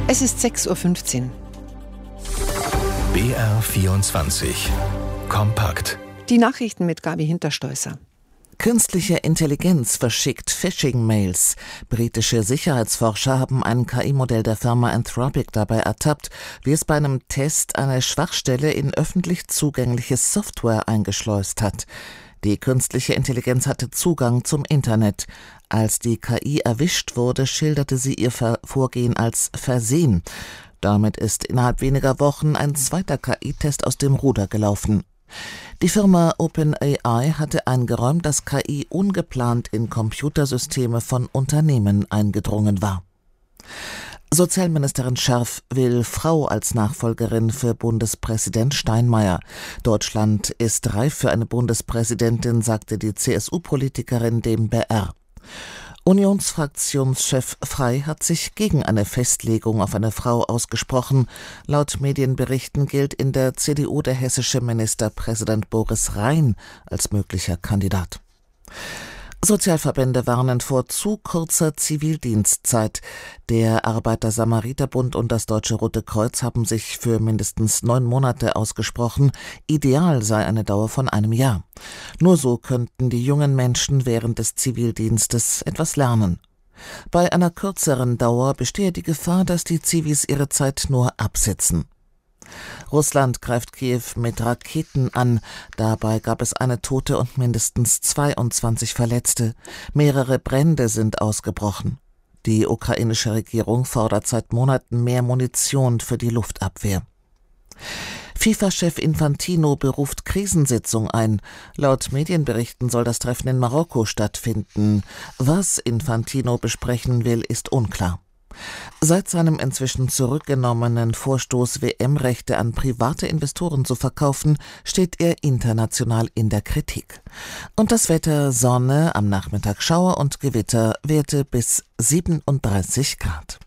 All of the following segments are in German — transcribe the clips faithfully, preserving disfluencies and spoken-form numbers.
Es ist sechs Uhr fünfzehn. B R vierundzwanzig. Kompakt. Die Nachrichten mit Gabi Hinterstoisser. Künstliche Intelligenz verschickt Phishing-Mails. Britische Sicherheitsforscher haben ein K I-Modell der Firma Anthropic dabei ertappt, wie es bei einem Test eine Schwachstelle in öffentlich zugängliche Software eingeschleust hat. Die künstliche Intelligenz hatte Zugang zum Internet. Als die K I erwischt wurde, schilderte sie ihr Vorgehen als Versehen. Damit ist innerhalb weniger Wochen ein zweiter K I-Test aus dem Ruder gelaufen. Die Firma OpenAI hatte eingeräumt, dass K I ungeplant in Computersysteme von Unternehmen eingedrungen war. Sozialministerin Scherf will Frau als Nachfolgerin für Bundespräsident Steinmeier. Deutschland ist reif für eine Bundespräsidentin, sagte die C S U-Politikerin dem B R. Unionsfraktionschef Frey hat sich gegen eine Festlegung auf eine Frau ausgesprochen. Laut Medienberichten gilt in der C D U der hessische Ministerpräsident Boris Rhein als möglicher Kandidat. Sozialverbände warnen vor zu kurzer Zivildienstzeit. Der Arbeiter-Samariter-Bund und das Deutsche Rote Kreuz haben sich für mindestens neun Monate ausgesprochen. Ideal sei eine Dauer von einem Jahr. Nur so könnten die jungen Menschen während des Zivildienstes etwas lernen. Bei einer kürzeren Dauer bestehe die Gefahr, dass die Zivis ihre Zeit nur absitzen. Russland greift Kiew mit Raketen an. Dabei gab es eine Tote und mindestens zweiundzwanzig Verletzte. Mehrere Brände sind ausgebrochen. Die ukrainische Regierung fordert seit Monaten mehr Munition für die Luftabwehr. FIFA-Chef Infantino beruft Krisensitzung ein. Laut Medienberichten soll das Treffen in Marokko stattfinden. Was Infantino besprechen will, ist unklar. Seit seinem inzwischen zurückgenommenen Vorstoß, W M-Rechte an private Investoren zu verkaufen, steht er international in der Kritik. Und das Wetter: Sonne, am Nachmittag Schauer und Gewitter, Werte bis siebenunddreißig Grad.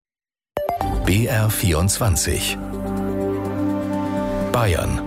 B R vierundzwanzig. Bayern.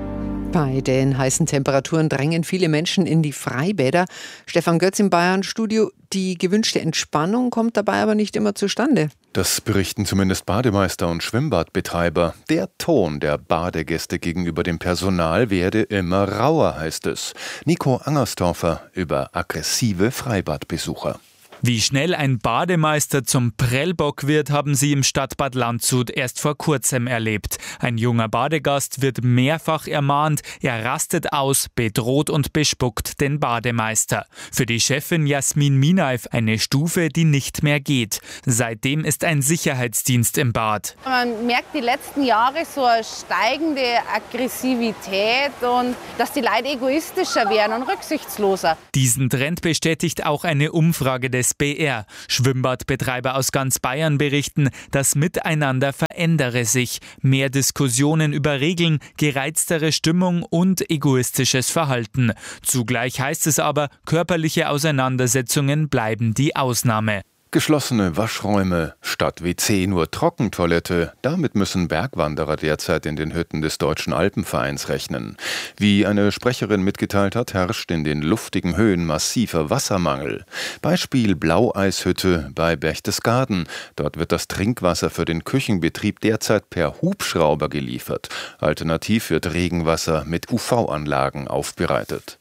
Bei den heißen Temperaturen drängen viele Menschen in die Freibäder. Stefan Götz im Bayern-Studio. Die gewünschte Entspannung kommt dabei aber nicht immer zustande. Das berichten zumindest Bademeister und Schwimmbadbetreiber. Der Ton der Badegäste gegenüber dem Personal werde immer rauer, heißt es. Nico Angersdorfer über aggressive Freibadbesucher. Wie schnell ein Bademeister zum Prellbock wird, haben sie im Stadtbad Landshut erst vor kurzem erlebt. Ein junger Badegast wird mehrfach ermahnt, er rastet aus, bedroht und bespuckt den Bademeister. Für die Chefin Jasmin Minaif eine Stufe, die nicht mehr geht. Seitdem ist ein Sicherheitsdienst im Bad. Man merkt die letzten Jahre so eine steigende Aggressivität und dass die Leute egoistischer werden und rücksichtsloser. Diesen Trend bestätigt auch eine Umfrage des B R. Schwimmbadbetreiber aus ganz Bayern berichten, das Miteinander verändere sich. Mehr Diskussionen über Regeln, gereiztere Stimmung und egoistisches Verhalten. Zugleich heißt es aber, körperliche Auseinandersetzungen bleiben die Ausnahme. Geschlossene Waschräume, statt W C nur Trockentoilette. Damit müssen Bergwanderer derzeit in den Hütten des Deutschen Alpenvereins rechnen. Wie eine Sprecherin mitgeteilt hat, herrscht in den luftigen Höhen massiver Wassermangel. Beispiel Blaueishütte bei Berchtesgaden. Dort wird das Trinkwasser für den Küchenbetrieb derzeit per Hubschrauber geliefert. Alternativ wird Regenwasser mit U V-Anlagen aufbereitet.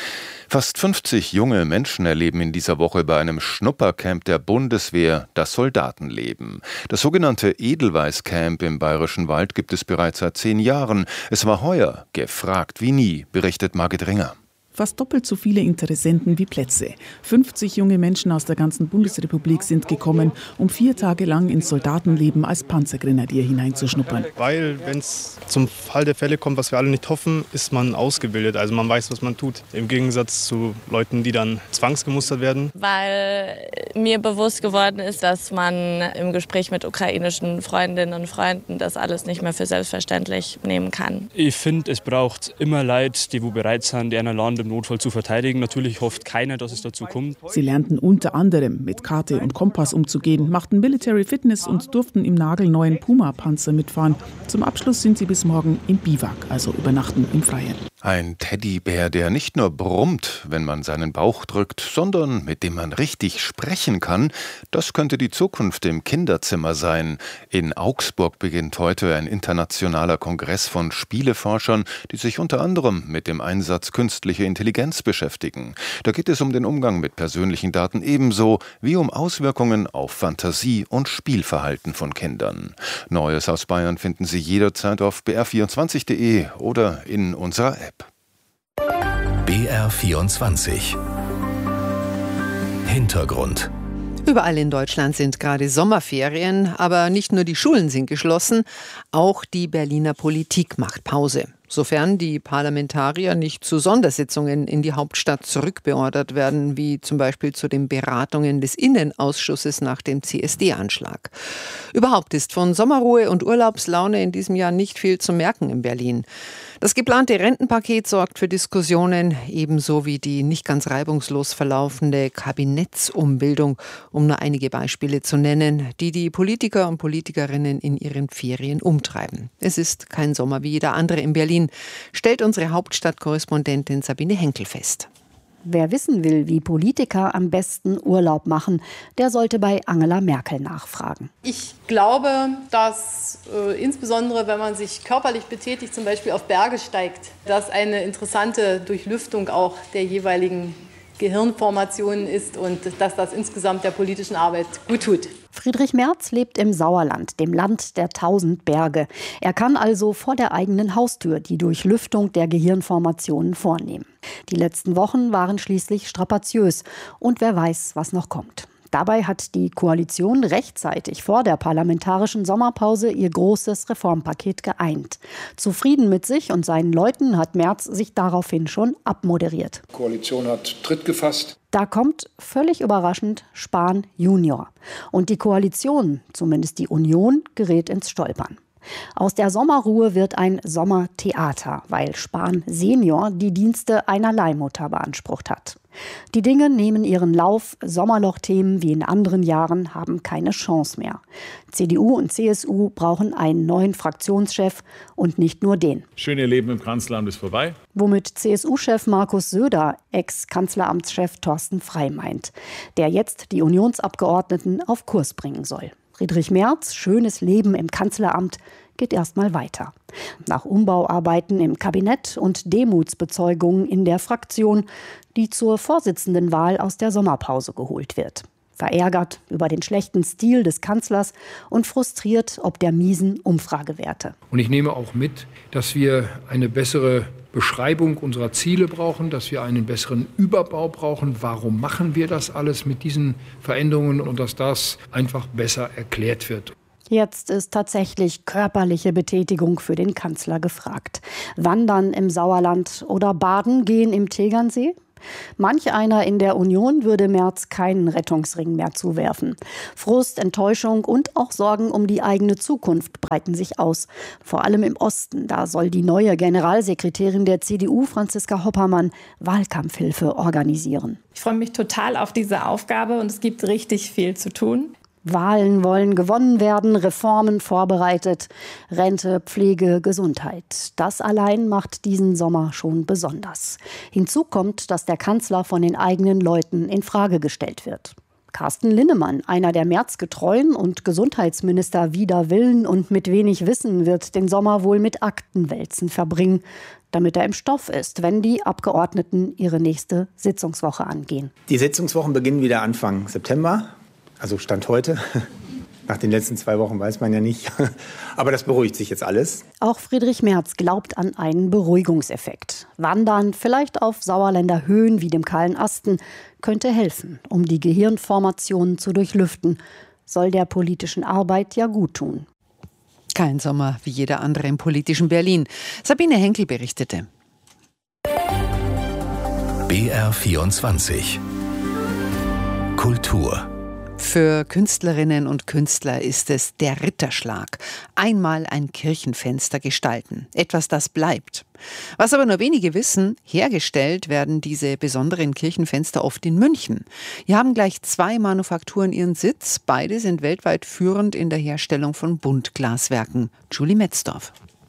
Fast fünfzig junge Menschen erleben in dieser Woche bei einem Schnuppercamp der Bundeswehr das Soldatenleben. Das sogenannte Edelweiß-Camp im Bayerischen Wald gibt es bereits seit zehn Jahren. Es war heuer gefragt wie nie, berichtet Margit Ringer. Fast doppelt so viele Interessenten wie Plätze. fünfzig junge Menschen aus der ganzen Bundesrepublik sind gekommen, um vier Tage lang ins Soldatenleben als Panzergrenadier hineinzuschnuppern. Weil, wenn es zum Fall der Fälle kommt, was wir alle nicht hoffen, ist man ausgebildet. Also man weiß, was man tut. Im Gegensatz zu Leuten, die dann zwangsgemustert werden. Weil mir bewusst geworden ist, dass man im Gespräch mit ukrainischen Freundinnen und Freunden das alles nicht mehr für selbstverständlich nehmen kann. Ich finde, es braucht immer Leute, die wo bereit sind, die ein Land im Notfall zu verteidigen. Natürlich hofft keiner, dass es dazu kommt. Sie lernten unter anderem mit Karte und Kompass umzugehen, machten Military Fitness und durften im nagelneuen Puma-Panzer mitfahren. Zum Abschluss sind sie bis morgen im Biwak, also übernachten im Freien. Ein Teddybär, der nicht nur brummt, wenn man seinen Bauch drückt, sondern mit dem man richtig sprechen kann, das könnte die Zukunft im Kinderzimmer sein. In Augsburg beginnt heute ein internationaler Kongress von Spieleforschern, die sich unter anderem mit dem Einsatz künstlicher Intelligenz beschäftigen. Da geht es um den Umgang mit persönlichen Daten ebenso wie um Auswirkungen auf Fantasie und Spielverhalten von Kindern. Neues aus Bayern finden Sie jederzeit auf b r vierundzwanzig punkt d e oder in unserer App. B R vierundzwanzig Hintergrund. Überall in Deutschland sind gerade Sommerferien, aber nicht nur die Schulen sind geschlossen, auch die Berliner Politik macht Pause. Sofern die Parlamentarier nicht zu Sondersitzungen in die Hauptstadt zurückbeordert werden, wie zum Beispiel zu den Beratungen des Innenausschusses nach dem C S D-Anschlag. Überhaupt ist von Sommerruhe und Urlaubslaune in diesem Jahr nicht viel zu merken in Berlin. Das geplante Rentenpaket sorgt für Diskussionen, ebenso wie die nicht ganz reibungslos verlaufende Kabinettsumbildung, um nur einige Beispiele zu nennen, die die Politiker und Politikerinnen in ihren Ferien umtreiben. Es ist kein Sommer wie jeder andere in Berlin, stellt unsere Hauptstadtkorrespondentin Sabine Henkel fest. Wer wissen will, wie Politiker am besten Urlaub machen, der sollte bei Angela Merkel nachfragen. Ich glaube, dass äh, insbesondere, wenn man sich körperlich betätigt, zum Beispiel auf Berge steigt, dass eine interessante Durchlüftung auch der jeweiligen Gehirnformationen ist und dass das insgesamt der politischen Arbeit gut tut. Friedrich Merz lebt im Sauerland, dem Land der tausend Berge. Er kann also vor der eigenen Haustür die Durchlüftung der Gehirnformationen vornehmen. Die letzten Wochen waren schließlich strapaziös und wer weiß, was noch kommt. Dabei hat die Koalition rechtzeitig vor der parlamentarischen Sommerpause ihr großes Reformpaket geeint. Zufrieden mit sich und seinen Leuten hat Merz sich daraufhin schon abmoderiert. Die Koalition hat Tritt gefasst. Da kommt völlig überraschend Spahn Junior. Und die Koalition, zumindest die Union, gerät ins Stolpern. Aus der Sommerruhe wird ein Sommertheater, weil Spahn Senior die Dienste einer Leihmutter beansprucht hat. Die Dinge nehmen ihren Lauf, Sommerlochthemen wie in anderen Jahren haben keine Chance mehr. C D U und C S U brauchen einen neuen Fraktionschef und nicht nur den. Schön, Ihr Leben im Kanzleramt ist vorbei. Womit C S U-Chef Markus Söder Ex-Kanzleramtschef Thorsten Frey meint, der jetzt die Unionsabgeordneten auf Kurs bringen soll. Friedrich Merz, schönes Leben im Kanzleramt, geht erstmal weiter. Nach Umbauarbeiten im Kabinett und Demutsbezeugungen in der Fraktion, die zur Vorsitzendenwahl aus der Sommerpause geholt wird. Verärgert über den schlechten Stil des Kanzlers und frustriert ob der miesen Umfragewerte. Und ich nehme auch mit, dass wir eine bessere Beschreibung unserer Ziele brauchen, dass wir einen besseren Überbau brauchen. Warum machen wir das alles mit diesen Veränderungen und dass das einfach besser erklärt wird. Jetzt ist tatsächlich körperliche Betätigung für den Kanzler gefragt. Wandern im Sauerland oder baden gehen im Tegernsee? Manch einer in der Union würde Merz keinen Rettungsring mehr zuwerfen. Frust, Enttäuschung und auch Sorgen um die eigene Zukunft breiten sich aus. Vor allem im Osten, da soll die neue Generalsekretärin der C D U, Franziska Hoppermann, Wahlkampfhilfe organisieren. Ich freue mich total auf diese Aufgabe und es gibt richtig viel zu tun. Wahlen wollen gewonnen werden, Reformen vorbereitet, Rente, Pflege, Gesundheit. Das allein macht diesen Sommer schon besonders. Hinzu kommt, dass der Kanzler von den eigenen Leuten in Frage gestellt wird. Carsten Linnemann, einer der Merz-Getreuen und Gesundheitsminister wider Willen und mit wenig Wissen, wird den Sommer wohl mit Aktenwälzen verbringen, damit er im Stoff ist, wenn die Abgeordneten ihre nächste Sitzungswoche angehen. Die Sitzungswochen beginnen wieder Anfang September. Also Stand heute. Nach den letzten zwei Wochen weiß man ja nicht. Aber das beruhigt sich jetzt alles. Auch Friedrich Merz glaubt an einen Beruhigungseffekt. Wandern, vielleicht auf Sauerländer Höhen wie dem Kahlen Asten, könnte helfen, um die Gehirnformationen zu durchlüften. Soll der politischen Arbeit ja gut tun. Kein Sommer wie jeder andere im politischen Berlin. Sabine Henkel berichtete. B R vierundzwanzig Kultur. Für Künstlerinnen und Künstler ist es der Ritterschlag. Einmal ein Kirchenfenster gestalten. Etwas, das bleibt. Was aber nur wenige wissen, hergestellt werden diese besonderen Kirchenfenster oft in München. Hier haben gleich zwei Manufakturen ihren Sitz. Beide sind weltweit führend in der Herstellung von Buntglaswerken. Julie Metzdorf.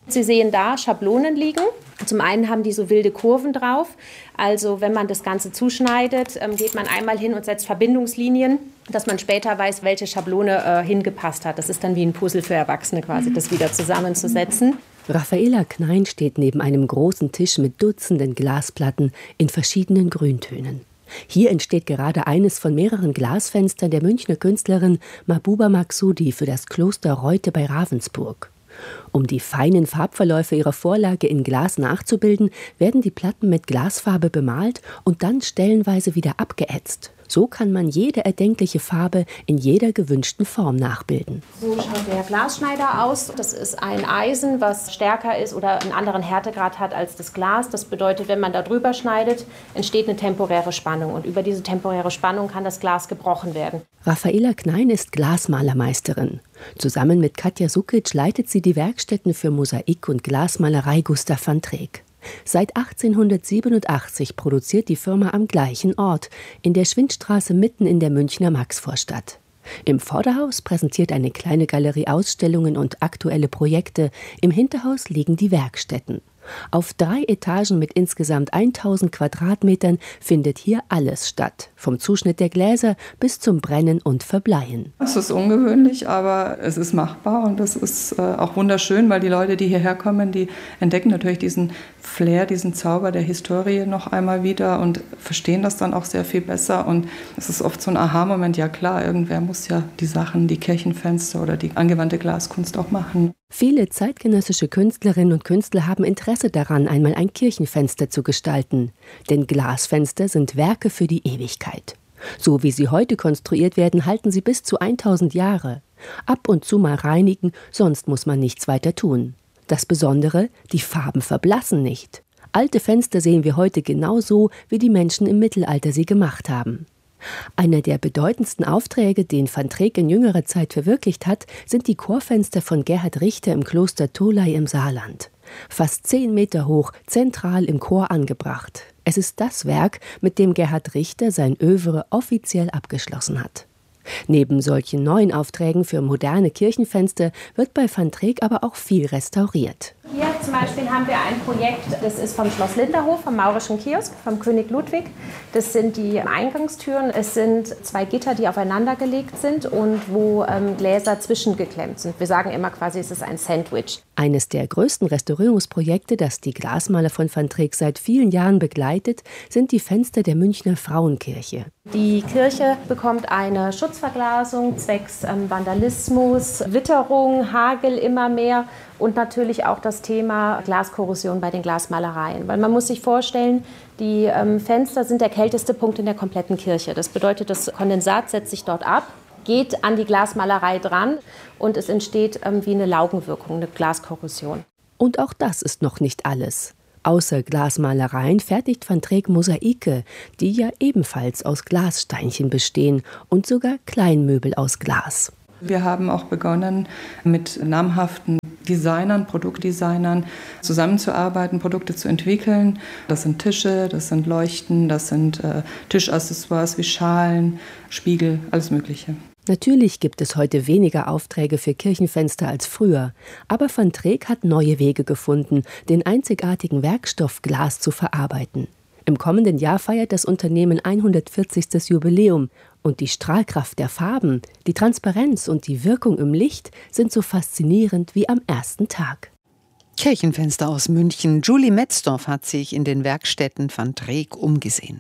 Sie sehen da Schablonen liegen. Zum einen haben die so wilde Kurven drauf. Also wenn man das Ganze zuschneidet, geht man einmal hin und setzt Verbindungslinien, dass man später weiß, welche Schablone äh, hingepasst hat. Das ist dann wie ein Puzzle für Erwachsene quasi, das wieder zusammenzusetzen. Raffaela Knein steht neben einem großen Tisch mit Dutzenden Glasplatten in verschiedenen Grüntönen. Hier entsteht gerade eines von mehreren Glasfenstern der Münchner Künstlerin Mahbouba Maksudi für das Kloster Reute bei Ravensburg. Um die feinen Farbverläufe ihrer Vorlage in Glas nachzubilden, werden die Platten mit Glasfarbe bemalt und dann stellenweise wieder abgeätzt. So kann man jede erdenkliche Farbe in jeder gewünschten Form nachbilden. So schaut der Glasschneider aus. Das ist ein Eisen, was stärker ist oder einen anderen Härtegrad hat als das Glas. Das bedeutet, wenn man da drüber schneidet, entsteht eine temporäre Spannung. Und über diese temporäre Spannung kann das Glas gebrochen werden. Raffaela Knein ist Glasmalermeisterin. Zusammen mit Katja Sukic leitet sie die Werkstätten für Mosaik und Glasmalerei Gustav van Treek. Seit achtzehnhundertsiebenundachtzig produziert die Firma am gleichen Ort, in der Schwindstraße mitten in der Münchner Maxvorstadt. Im Vorderhaus präsentiert eine kleine Galerie Ausstellungen und aktuelle Projekte. Im Hinterhaus liegen die Werkstätten. Auf drei Etagen mit insgesamt tausend Quadratmetern findet hier alles statt. Vom Zuschnitt der Gläser bis zum Brennen und Verbleien. Es ist ungewöhnlich, aber es ist machbar und es ist äh, auch wunderschön, weil die Leute, die hierher kommen, die entdecken natürlich diesen Flair, diesen Zauber der Historie noch einmal wieder und verstehen das dann auch sehr viel besser. Und es ist oft so ein Aha-Moment, ja klar, irgendwer muss ja die Sachen, die Kirchenfenster oder die angewandte Glaskunst auch machen. Viele zeitgenössische Künstlerinnen und Künstler haben Interesse daran, einmal ein Kirchenfenster zu gestalten. Denn Glasfenster sind Werke für die Ewigkeit. So wie sie heute konstruiert werden, halten sie bis zu tausend Jahre. Ab und zu mal reinigen, sonst muss man nichts weiter tun. Das Besondere, die Farben verblassen nicht. Alte Fenster sehen wir heute genauso, wie die Menschen im Mittelalter sie gemacht haben. Einer der bedeutendsten Aufträge, den van Treek in jüngerer Zeit verwirklicht hat, sind die Chorfenster von Gerhard Richter im Kloster Tholey im Saarland. Fast zehn Meter hoch, zentral im Chor angebracht. Es ist das Werk, mit dem Gerhard Richter sein Œuvre offiziell abgeschlossen hat. Neben solchen neuen Aufträgen für moderne Kirchenfenster wird bei van Treek aber auch viel restauriert. Hier zum Beispiel haben wir ein Projekt, das ist vom Schloss Linderhof, vom Maurischen Kiosk, vom König Ludwig. Das sind die Eingangstüren. Es sind zwei Gitter, die aufeinander gelegt sind und wo ähm, Gläser zwischengeklemmt sind. Wir sagen immer quasi, es ist ein Sandwich. Eines der größten Restaurierungsprojekte, das die Glasmaler von van Treek seit vielen Jahren begleitet, sind die Fenster der Münchner Frauenkirche. Die Kirche bekommt eine Schutzverglasung zwecks ähm, Vandalismus, Witterung, Hagel immer mehr und natürlich auch das Thema Glaskorrosion bei den Glasmalereien. Weil man muss sich vorstellen, die ähm, Fenster sind der kälteste Punkt in der kompletten Kirche. Das bedeutet, das Kondensat setzt sich dort ab, geht an die Glasmalerei dran und es entsteht ähm, wie eine Laugenwirkung, eine Glaskorrosion. Und auch das ist noch nicht alles. Außer Glasmalereien fertigt van Treek Mosaike, die ja ebenfalls aus Glassteinchen bestehen und sogar Kleinmöbel aus Glas. Wir haben auch begonnen, mit namhaften Designern, Produktdesignern zusammenzuarbeiten, Produkte zu entwickeln. Das sind Tische, das sind Leuchten, das sind äh, Tischaccessoires wie Schalen, Spiegel, alles Mögliche. Natürlich gibt es heute weniger Aufträge für Kirchenfenster als früher, aber van Treek hat neue Wege gefunden, den einzigartigen Werkstoff Glas zu verarbeiten. Im kommenden Jahr feiert das Unternehmen hundertvierzigstes Jubiläum und die Strahlkraft der Farben, die Transparenz und die Wirkung im Licht sind so faszinierend wie am ersten Tag. Kirchenfenster aus München. Julie Metzdorf hat sich in den Werkstätten van Treek umgesehen.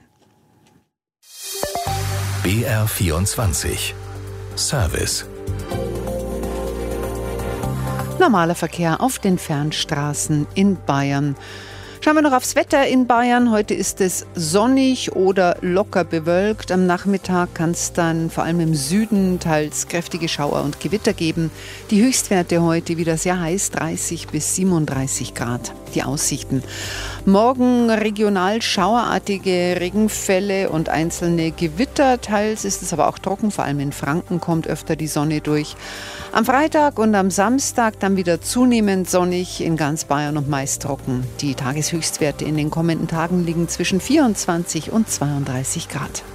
B R vierundzwanzig Service. Normaler Verkehr auf den Fernstraßen in Bayern. Schauen wir noch aufs Wetter in Bayern. Heute ist es sonnig oder locker bewölkt. Am Nachmittag kann es dann vor allem im Süden teils kräftige Schauer und Gewitter geben. Die Höchstwerte heute, wie das Jahr heißt, dreißig bis siebenunddreißig Grad. Die Aussichten. Morgen regional schauerartige Regenfälle und einzelne Gewitter. Teils ist es aber auch trocken, vor allem in Franken kommt öfter die Sonne durch. Am Freitag und am Samstag dann wieder zunehmend sonnig in ganz Bayern und meist trocken. Die Tageshöchstwerte in den kommenden Tagen liegen zwischen vierundzwanzig und zweiunddreißig Grad.